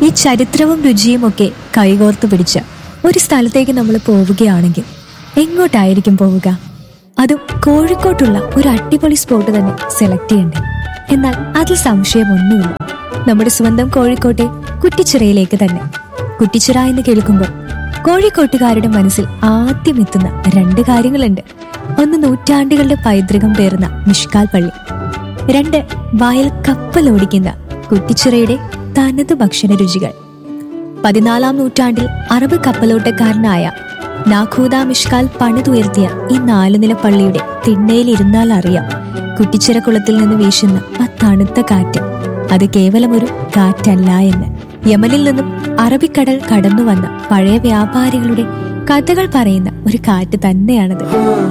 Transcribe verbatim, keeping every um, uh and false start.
ഈ ചരിത്രവും രുചിയും ഒക്കെ കൈകോർത്ത് പിടിച്ച ഒരു സ്ഥലത്തേക്ക് നമ്മൾ പോവുകയാണെങ്കിൽ എങ്ങോട്ടായിരിക്കും പോവുക? അതും കോഴിക്കോട്ടുള്ള ഒരു അടിപൊളി സ്പോട്ട് തന്നെ സെലക്ട് ചെയ്യണ്ടേ? എന്നാൽ അതിൽ സംശയമൊന്നുമില്ല, നമ്മുടെ സ്വന്തം കോഴിക്കോട്ടെ കുറ്റിച്ചിറയിലേക്ക് തന്നെ. കുറ്റിച്ചിറ എന്ന് കേൾക്കുമ്പോൾ കോഴിക്കോട്ടുകാരുടെ മനസ്സിൽ ആദ്യം എത്തുന്ന രണ്ട് കാര്യങ്ങളുണ്ട്. ഒന്ന്, നൂറ്റാണ്ടുകളുടെ പൈതൃകം പേർന്ന മിഷ്കാൽ പള്ളി. രണ്ട്, വയൽ കപ്പലോടിക്കുന്ന കുറ്റിച്ചിറയുടെ തനത് ഭക്ഷണ രുചികൾ. പതിനാലാം നൂറ്റാണ്ടിൽ അറബ് കപ്പലോട്ടക്കാരനായ നാഖൂദ മിഷ്കാൽ പണിതുയർത്തിയ ഈ നാലുനില പള്ളിയുടെ തിണ്ണയിലിരുന്നാൽ അറിയാം, കുറ്റിച്ചിറ കുളത്തിൽ നിന്ന് വീശുന്ന ആ തണുത്ത കാറ്റ് അത് കേവലം ഒരു കാറ്റല്ല എന്ന്. യമനിൽ നിന്നും അറബിക്കടൽ കടന്നു വന്ന പഴയ വ്യാപാരികളുടെ കഥകൾ പറയുന്ന ഒരു കാറ്റ് തന്നെയാണത്.